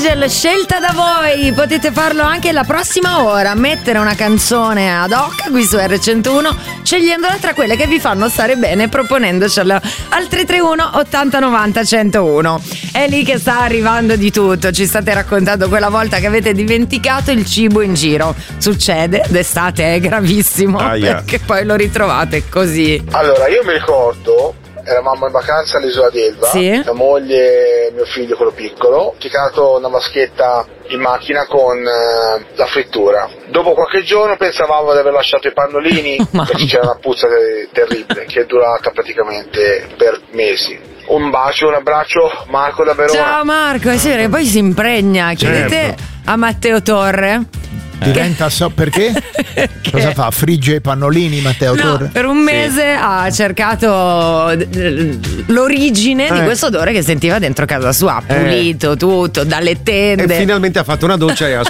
Angel, scelta da voi. Potete farlo anche la prossima ora. Mettere una canzone ad hoc qui su R101, scegliendola tra quelle che vi fanno stare bene, proponendocela al 331 80 90 101. È lì che sta arrivando di tutto. Ci state raccontando quella volta che avete dimenticato il cibo in giro. Succede, d'estate è gravissimo, perché poi lo ritrovate così. Allora, io mi ricordo, eravamo in vacanza all'isola di Elba, sì. La moglie e mio figlio, quello piccolo, ho picato una vaschetta in macchina con la frittura. Dopo qualche giorno pensavamo di aver lasciato i pannolini perché c'era una puzza terribile che è durata praticamente per mesi. Un bacio, un abbraccio, Marco da Verona. Ciao Marco, sì, perché poi si impregna. Chiedete a Matteo Torre. Diventa perché? Cosa fa? Frigge i pannolini Matteo Torre? Per un mese ha cercato l'origine di questo odore che sentiva dentro casa sua. Ha pulito tutto, dalle tende. E finalmente ha fatto una doccia e ha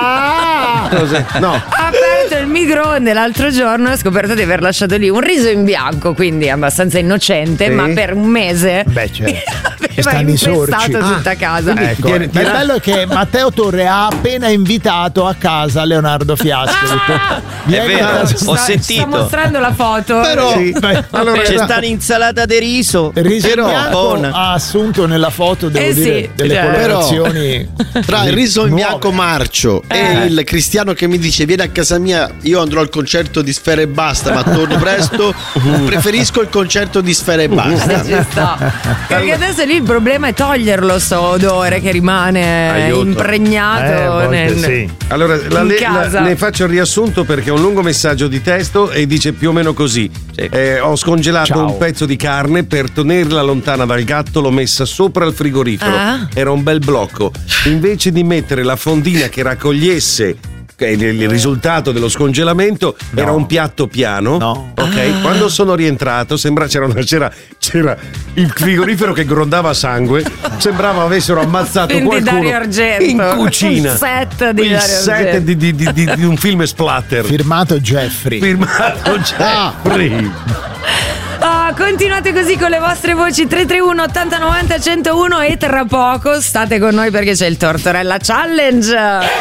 scoperto. No. Ha aperto il microonde l'altro giorno e ha scoperto di aver lasciato lì un riso in bianco, quindi abbastanza innocente, ma per un mese. Beh, certo. Stanno i sorci. Tutta casa. Ecco. Il bello è che Matteo Torre ha appena invitato a casa Leonardo Fiasco. È vero, ho sentito. Sta mostrando la foto. Però allora, c'è sta un'insalata di riso. Riso bianco ha assunto nella foto, devo dire, delle colorazioni. Tra il riso in bianco marcio e il cristiano che mi dice vieni a casa mia, io andrò al concerto di Sfera e Basta ma torno presto, preferisco il concerto di Sfera e Basta. Ci sta. Perché adesso lì il problema è toglierlo sto odore che rimane impregnato sì. Allora ne faccio il riassunto perché è un lungo messaggio di testo e dice più o meno così. Ho scongelato un pezzo di carne, per tenerla lontana dal gatto l'ho messa sopra il frigorifero. Era un bel blocco. Invece di mettere la fondina che raccogliesse il risultato dello scongelamento, era un piatto piano. Ok, quando sono rientrato c'era il frigorifero che grondava sangue, sembrava avessero ammazzato qualcuno in cucina. Il set di il set di un film splatter firmato Jeffrey. Continuate così con le vostre voci 331 80 90 101 e tra poco state con noi perché c'è il Tortorella Challenge.